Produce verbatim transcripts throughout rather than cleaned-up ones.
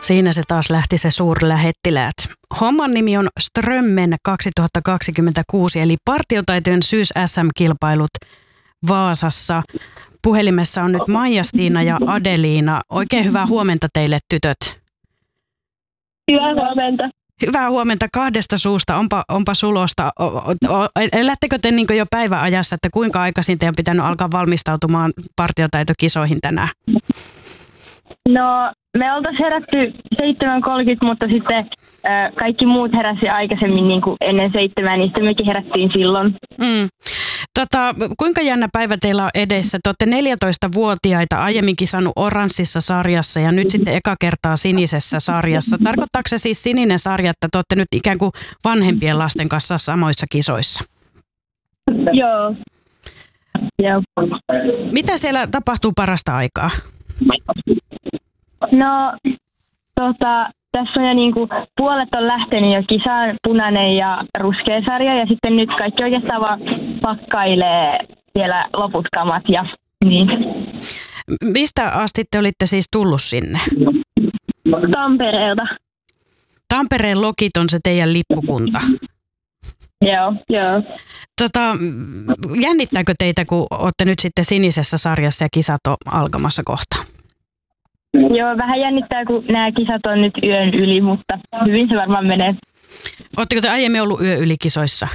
Siinä se taas lähti se suurlähettiläät. Homman nimi on Strömmen kaksituhattakaksikymmentäkuusi eli partiotaitojen syys-äs äm-kilpailut Vaasassa. Puhelimessa on nyt Maija-Stiina ja Adeliina. Oikein hyvää huomenta teille tytöt. Hyvää huomenta. Hyvää huomenta kahdesta suusta. Onpa, onpa sulosta. O, o, o, elättekö te niin jo päiväajassa, että kuinka aikaisin teidän pitänyt alkaa valmistautumaan partiotaitokisoihin tänään? No, me oltaisiin herätty seitsemän kolmekymmentä, mutta sitten äh, kaikki muut heräsi aikaisemmin niin kuin ennen seitsemää, niin sitten mekin herättiin silloin. Mm. Tota, kuinka jännä päivä teillä on edessä? Te olette neljätoistavuotiaita, aiemminkin saanut oranssissa sarjassa ja nyt sitten eka kertaa sinisessä sarjassa. Tarkoittaako se siis sininen sarja, että te olette nyt ikään kuin vanhempien lasten kanssa samoissa kisoissa? Joo. Joo. Mitä siellä tapahtuu parasta aikaa? No, tota, tässä on jo niinku, puolet on lähtenyt jo kisaan, punainen ja ruskea sarja, ja sitten nyt kaikki oikeastaan vaan pakkailee vielä loput kamat ja niin. Mistä asti te olitte siis tullut sinne? Tampereelta. Tampereen Lokit on se teidän lippukunta. Joo, joo. Tota, jännittääkö teitä, kun olette nyt sitten sinisessä sarjassa ja kisat on alkamassa kohta? Joo, vähän jännittää, kun nämä kisat on nyt yön yli, mutta hyvin se varmaan menee. Oletteko te aiemmin ollut yö yli kisoissa?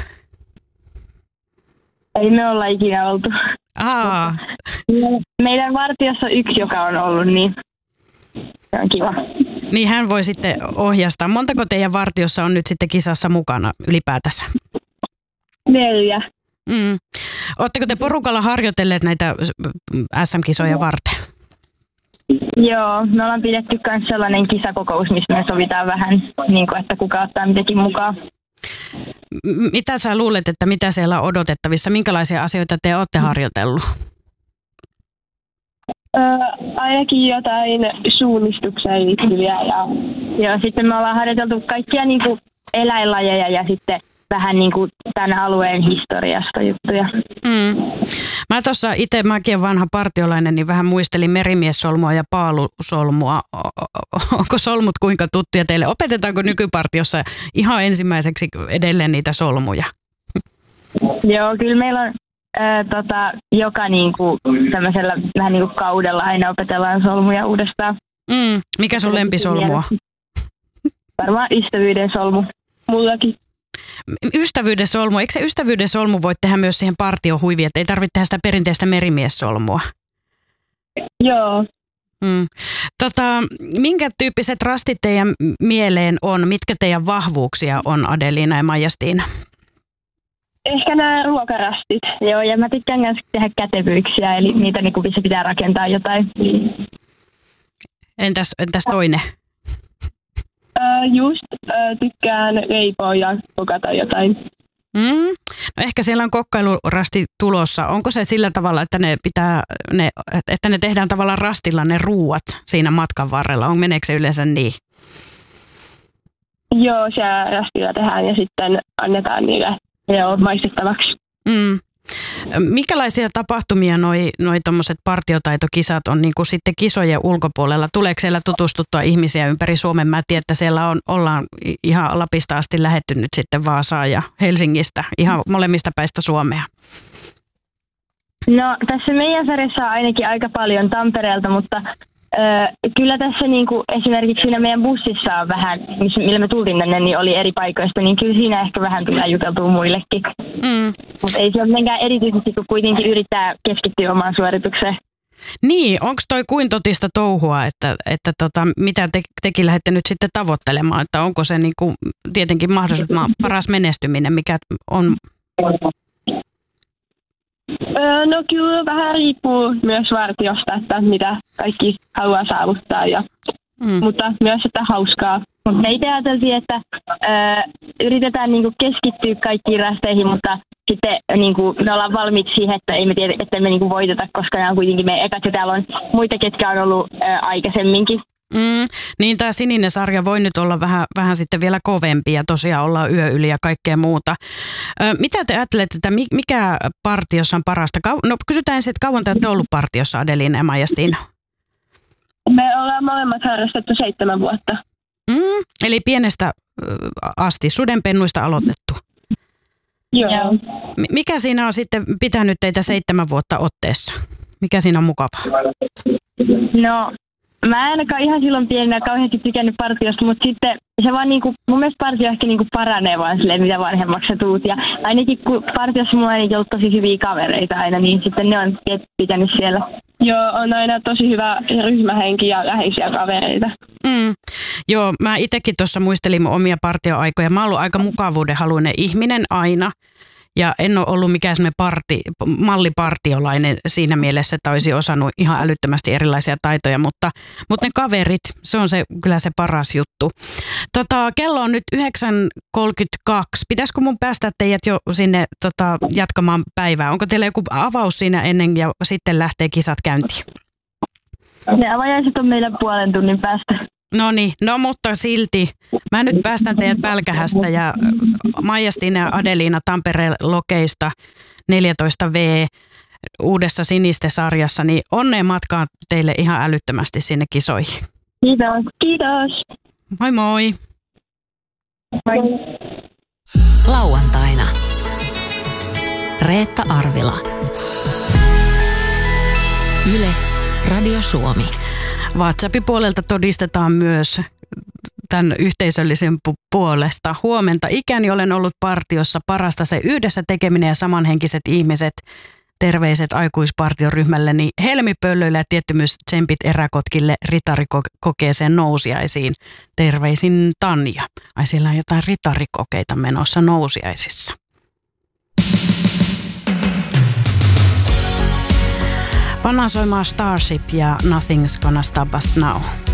Ei me olla ikinä oltu. Aa. Meidän vartiossa on yksi, joka on ollut, niin se on kiva. Niin hän voi sitten ohjastaa. Montako teidän vartiossa on nyt sitten kisassa mukana ylipäätänsä? Neljä. Mm. Oletteko te porukalla harjoitelleet näitä äs äm-kisoja varten? Joo, me ollaan pidetty myös sellainen kisakokous, missä me sovitaan vähän, niin kuin, että kuka ottaa mitäkin mukaan. M- mitä sä luulet, että mitä siellä on odotettavissa? Minkälaisia asioita te olette harjoitellut? Öö, ainakin jotain suunnistukseen liittyviä. Ja, ja sitten me ollaan harjoiteltu kaikkia niin kuin eläinlajeja ja sitten vähän niin kuin tämän alueen historiasta juttuja. Mm. Mä tuossa itse, mäkin olen vanha partiolainen, niin vähän muistelin merimiessolmua ja paalusolmua. Onko solmut kuinka tuttuja teille? Opetetaanko nykypartiossa ihan ensimmäiseksi edelleen niitä solmuja? Joo, kyllä meillä on äh, tota, joka niinku, tämmöisellä vähän niin kuin kaudella aina opetellaan solmuja uudestaan. Mm. Mikä sun lempisolmua? Varmaan ystävyyden solmu. Mullakin. Ystävyyden solmu. Eikö se ystävyyden solmu voi tehdä myös siihen partiohuiviin, että ei tarvitse tehdä sitä perinteistä merimiessolmua? Joo. Mm. Tota, minkä tyyppiset rastit teidän mieleen on? Mitkä teidän vahvuuksia on, Adeliina ja Maija-Stiina? Ehkä nämä ruokarastit. Joo, ja mä tykkään myös tehdä kätevyyksiä, eli niitä niin missä pitää rakentaa jotain. Entäs, entäs toinen? Uh, just uh, tykkään leipoa ja kokata jotain. Mm. No ehkä siellä on kokkailurasti tulossa. Onko se sillä tavalla, että ne, pitää, ne, että ne tehdään tavallaan rastilla ne ruuat siinä matkan varrella? On, meneekö se yleensä niin? Joo, se rastilla tehdään ja sitten annetaan niille joo, maistettavaksi. Mm. Minkälaisia tapahtumia noi, noi tommoset partiotaitokisat on niin kuin sitten kisojen ulkopuolella? Tuleeko siellä tutustuttua ihmisiä ympäri Suomen? Mä tiedän, että siellä on, ollaan ihan Lapista asti lähetty nyt sitten Vaasaan ja Helsingistä, ihan molemmista päistä Suomea. No tässä meidän sarjassa on ainakin aika paljon Tampereelta, mutta Öö, kyllä tässä niinku, esimerkiksi siinä meidän bussissa on vähän, millä me tultiin tänne, niin oli eri paikoista, niin kyllä siinä ehkä vähän tulee juteltua muillekin. Mm. Mutta ei se ole mitenkään erityisesti, kun kuitenkin yrittää keskittyä omaan suoritukseen. Niin, onko toi kuin totista touhua, että, että tota, mitä te, tekin lähdette nyt sitten tavoittelemaan, että onko se niinku, tietenkin mahdollisimman paras menestyminen, mikä on? Öö, no kyllä vähän riippuu myös vartiosta, että mitä kaikki haluaa saavuttaa, ja, mm. mutta myös, että hauskaa. Mutta me itse ajateltiin, että öö, yritetään niinku keskittyä kaikkiin rasteihin, mutta sitten niinku, me ollaan valmiit siihen, että ei me tiedä, että me niinku voiteta, koska nämä on kuitenkin meidän ekat, ja täällä on muita, ketkä on ollut öö, aikaisemminkin. Mm, niin tämä sininen sarja voi nyt olla vähän, vähän sitten vielä kovempi ja tosiaan ollaan yö yli ja kaikkea muuta. Ö, mitä te ajattelette, että mikä partiossa on parasta? Kau- no kysytään ensin, että kauan te olette ollut partiossa, Adeliina ja Maija-Stiina? Me ollaan molemmat harrastettu seitsemän vuotta. Mm, eli pienestä asti, sudenpennuista aloitettu. Joo. Mikä siinä on sitten pitänyt teitä seitsemän vuotta otteessa? Mikä siinä on mukavaa? No, mä en ainakaan ihan silloin pienenä kauheasti tykännyt partiosta, mutta sitten se vaan niinku, mun mielestä partio ehkä niinku paranee vaan silleen, mitä vanhemmaksi sä tuut. Ja ainakin kun partiossa mulla on ollut tosi hyviä kavereita aina, niin sitten ne on pitänyt siellä. Joo, on aina tosi hyvä ryhmähenki ja läheisiä kavereita. Mm. Joo, mä itsekin tuossa muistelin mun omia partioaikoja. Mä oon ollut aika mukavuudenhaluinen ihminen aina. Ja en ole ollut mikään semmoinen parti, mallipartiolainen siinä mielessä, että olisi osannut ihan älyttömästi erilaisia taitoja, mutta, mutta ne kaverit, se on se, kyllä se paras juttu. Tota, kello on nyt yhdeksän kolmekymmentäkaksi. Pitäisikö mun päästä teidät jo sinne tota, jatkamaan päivää? Onko teillä joku avaus siinä ennen ja sitten lähtee kisat käyntiin? Ne avajaiset on meillä puolen tunnin päästä. No niin, no mutta silti. Mä nyt päästän teidät Pälkähästä ja Maija-Stina ja Adeliina Tampereen Lokeista neljätoista V uudessa Siniste-sarjassa, niin onnea matkaan teille ihan älyttömästi sinne kisoihin. Kiitos. Kiitos. Moi moi. Moi. Lauantaina. Reetta Arvila. Yle, Radio Suomi. WhatsAppin puolelta todistetaan myös tämän yhteisöllisen puolesta. Huomenta. Ikäni olen ollut partiossa, parasta se yhdessä tekeminen ja samanhenkiset ihmiset. Terveiset aikuispartioryhmälleni Helmipöllöille ja tiettymys tsempit eräkotkille ritarikokeeseen nousiaisiin. Terveisin Tanja. Ai siellä on jotain ritarikokeita menossa nousiaisissa. Pannaan soimaan Starship ja Nothing's Gonna Stop Us Now.